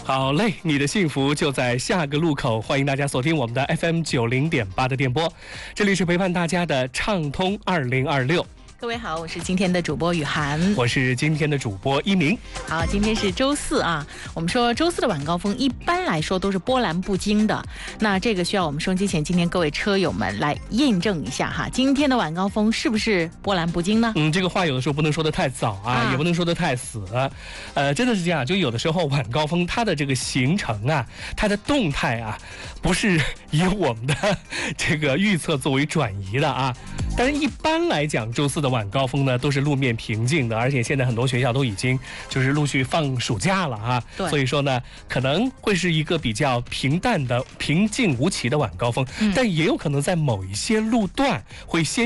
好嘞，你的幸福就在下个路口。欢迎大家锁定我们的 FM90.8的电波，这里是陪伴大家的畅通2026。 各位好，我是今天的主播雨涵， 我是今天的主播一鸣。 好，今天是周四啊。我们说周四的晚高峰一般来说都是波澜不惊的，那这个需要我们收音机前今天各位车友们来验证一下哈，今天的晚高峰是不是波澜不惊呢？ 这个话有的时候不能说得太早啊，也不能说得太死。真的是这样，就有的时候晚高峰它的这个形成啊，它的动态啊，不是以我们的这个预测作为转移的啊。但是一般来讲，周四的晚高峰呢都是路面平静的，而且现在很多学校都已经就是陆续放暑假了啊，所以说呢可能会是一个比较平淡的平静无奇的晚高峰，但也有可能在某一些路段会先